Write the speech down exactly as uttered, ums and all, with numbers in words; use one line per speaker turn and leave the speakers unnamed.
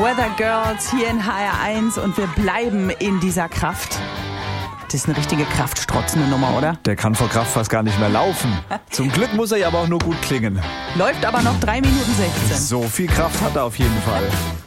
Weather Girls hier in H R eins und wir bleiben in dieser Kraft. Das ist eine richtige kraftstrotzende Nummer, oder?
Der kann vor Kraft fast gar nicht mehr laufen. Zum Glück muss er ja aber auch nur gut klingen.
Läuft aber noch drei Minuten sechzehn.
So viel Kraft hat er auf jeden Fall.